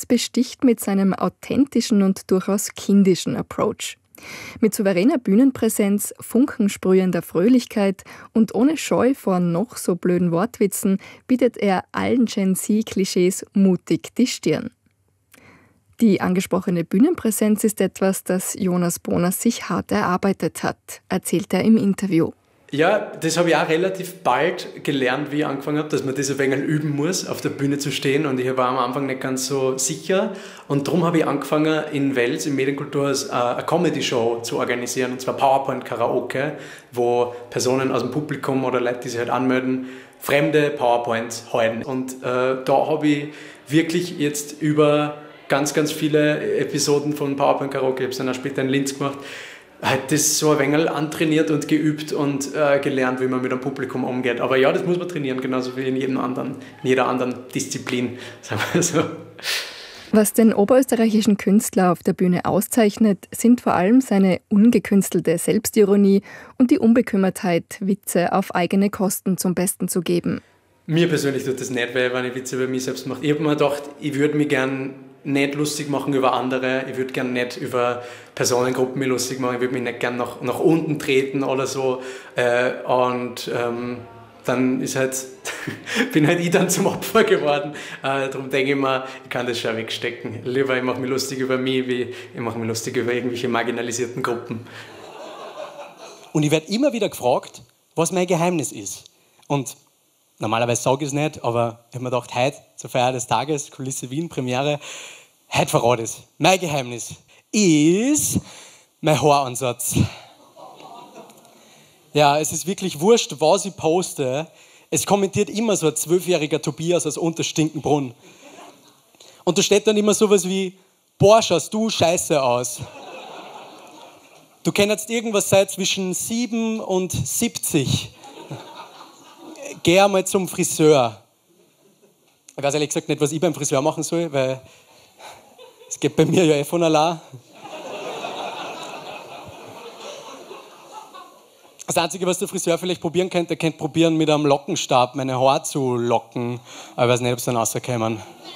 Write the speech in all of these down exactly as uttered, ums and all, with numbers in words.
besticht mit seinem authentischen und durchaus kindischen Approach. Mit souveräner Bühnenpräsenz, funkensprühender Fröhlichkeit und ohne Scheu vor noch so blöden Wortwitzen bietet er allen Gen-Z-Klischees mutig die Stirn. Die angesprochene Bühnenpräsenz ist etwas, das Jonas Bonas sich hart erarbeitet hat, erzählt er im Interview. Ja, das habe ich auch relativ bald gelernt, wie ich angefangen habe, dass man das ein wenig üben muss, auf der Bühne zu stehen. Und ich war am Anfang nicht ganz so sicher. Und darum habe ich angefangen, in Wels, im Medienkulturhaus, eine Comedy-Show zu organisieren. Und zwar PowerPoint-Karaoke, wo Personen aus dem Publikum oder Leute, die sich halt anmelden, fremde PowerPoints halten. Und äh, da habe ich wirklich jetzt über ganz, ganz viele Episoden von PowerPoint-Karaoke, ich habe es dann auch später in Linz gemacht, halt das so ein wenig antrainiert und geübt und äh, gelernt, wie man mit einem Publikum umgeht. Aber ja, das muss man trainieren, genauso wie in jedem anderen, in jeder anderen Disziplin, sagen wir so. Was den oberösterreichischen Künstler auf der Bühne auszeichnet, sind vor allem seine ungekünstelte Selbstironie und die Unbekümmertheit, Witze auf eigene Kosten zum Besten zu geben. Mir persönlich tut das nicht weh, wenn ich Witze über mich selbst mache. Ich habe mir gedacht, ich würde mich gern nicht lustig machen über andere, ich würde gerne nicht über Personengruppen mich lustig machen, ich würde mich nicht gerne nach, nach unten treten oder so. Äh, und ähm, dann ist halt, bin halt ich dann zum Opfer geworden. Äh, darum denke ich mir, ich kann das schon wegstecken. Lieber ich mache mich lustig über mich, wie ich mache mich lustig über irgendwelche marginalisierten Gruppen. Und ich werde immer wieder gefragt, was mein Geheimnis ist. Und normalerweise sage ich es nicht, aber ich habe mir gedacht, heute zur Feier des Tages, Kulisse Wien, Premiere, heute verrate ich es. Mein Geheimnis ist mein Haaransatz. Ja, es ist wirklich wurscht, was ich poste. Es kommentiert immer so ein zwölfjähriger Tobias aus Unterstinkenbrunn. Und da steht dann immer sowas wie, boah, schaust du scheiße aus. Du kennst irgendwas seit zwischen sieben und siebzig. Geh einmal zum Friseur. Ich weiß ehrlich gesagt nicht, was ich beim Friseur machen soll, weil es geht bei mir ja eh von allein. Das Einzige, was der Friseur vielleicht probieren könnte, der könnte probieren, mit einem Lockenstab meine Haare zu locken. Aber ich weiß nicht, ob sie dann rauskommen.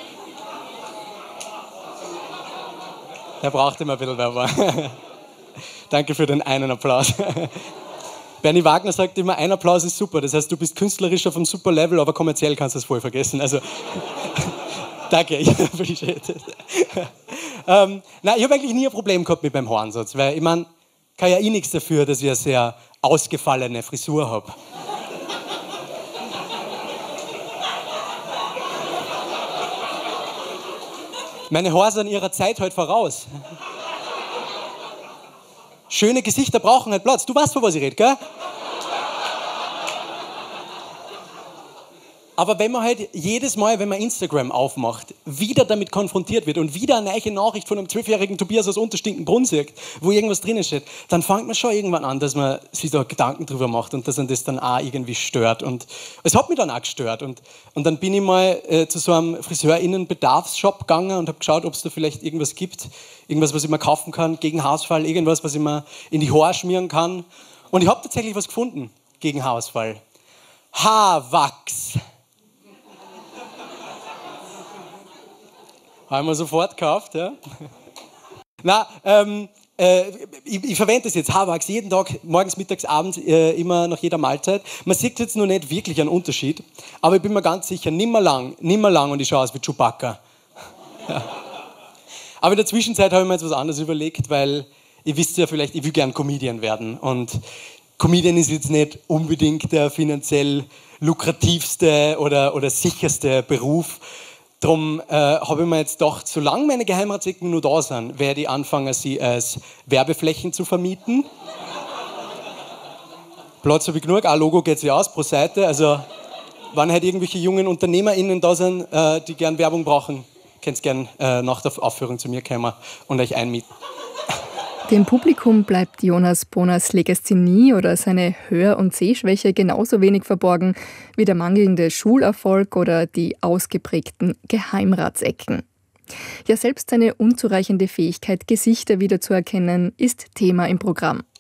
Der braucht immer ein bisschen Werbung. Danke für den einen Applaus. Bernie Wagner sagt immer, ein Applaus ist super. Das heißt, du bist künstlerisch auf einem super Level, aber kommerziell kannst du das voll vergessen. Also, danke, ich appreciate it. ähm, nein, ich habe eigentlich nie ein Problem gehabt mit meinem Haaransatz, weil ich meine, kann ja eh nichts dafür, dass ich eine sehr ausgefallene Frisur habe. Meine Haare sind ihrer Zeit halt voraus. Schöne Gesichter brauchen halt Platz. Du weißt, von was ich rede, gell? Aber wenn man halt jedes Mal, wenn man Instagram aufmacht, wieder damit konfrontiert wird und wieder eine neue Nachricht von einem zwölfjährigen Tobias aus Unterstinkenbrunn sieht, wo irgendwas drinnen steht, dann fängt man schon irgendwann an, dass man sich da Gedanken drüber macht und dass man das dann auch irgendwie stört. Und es hat mich dann auch gestört. Und, und dann bin ich mal äh, zu so einem FriseurInnen-Bedarfsshop gegangen und habe geschaut, ob es da vielleicht irgendwas gibt, irgendwas, was ich mir kaufen kann gegen Haarausfall, irgendwas, was ich mir in die Haare schmieren kann. Und ich habe tatsächlich was gefunden gegen Haarausfall. Haarwachs. Haben wir sofort gekauft, ja. Na, ähm, äh, ich, ich verwende das jetzt, Haarwachs, jeden Tag, morgens, mittags, abends, äh, immer nach jeder Mahlzeit. Man sieht jetzt noch nicht wirklich einen Unterschied, aber ich bin mir ganz sicher, nimmer lang, nimmer lang und ich schaue aus wie Chewbacca. Ja. Aber in der Zwischenzeit habe ich mir jetzt was anderes überlegt, weil ihr wisst ja vielleicht, ich will gern Comedian werden und Comedian ist jetzt nicht unbedingt der finanziell lukrativste oder, oder sicherste Beruf. Darum äh, habe ich mir jetzt gedacht, solange meine Geheimratsecken nur da sind, werde ich anfangen, sie als Werbeflächen zu vermieten. Platz habe ich genug, ein Logo geht sich aus pro Seite. Also, wenn halt irgendwelche jungen UnternehmerInnen da sind, äh, die gern Werbung brauchen, könnt ihr gerne äh, nach der Aufführung zu mir kommen und euch einmieten. Dem Publikum bleibt Jonas Bonas Legasthenie oder seine Hör- und Sehschwäche genauso wenig verborgen wie der mangelnde Schulerfolg oder die ausgeprägten Geheimratsecken. Ja, selbst seine unzureichende Fähigkeit, Gesichter wiederzuerkennen, ist Thema im Programm.